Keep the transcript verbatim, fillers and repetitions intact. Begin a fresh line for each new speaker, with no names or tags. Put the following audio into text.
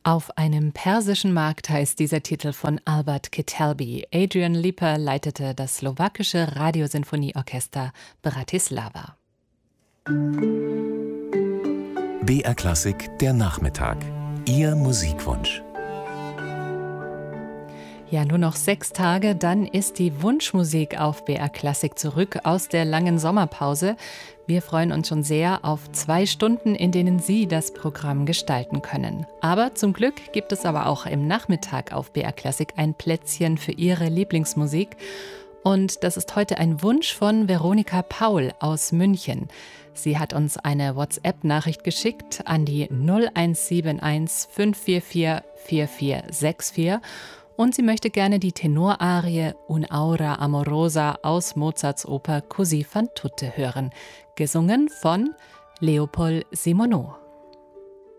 Auf einem persischen Markt heißt dieser Titel von Albert Kytelby. Adrian Lipa leitete das slowakische Radiosinfonieorchester Bratislava.
B R Klassik, der Nachmittag. Ihr Musikwunsch.
Ja, nur noch sechs Tage, dann ist die Wunschmusik auf B R Klassik zurück aus der langen Sommerpause. Wir freuen uns schon sehr auf zwei Stunden, in denen Sie das Programm gestalten können. Aber zum Glück gibt es aber auch im Nachmittag auf B R Klassik ein Plätzchen für Ihre Lieblingsmusik. Und das ist heute ein Wunsch von Veronika Paul aus München. Sie hat uns eine WhatsApp-Nachricht geschickt an die null eins sieben eins fünf vier vier vier vier sechs vier. Und sie möchte gerne die Tenorarie Un'aura amorosa aus Mozarts Oper Così fan tutte hören, gesungen von Leopold Simoneau.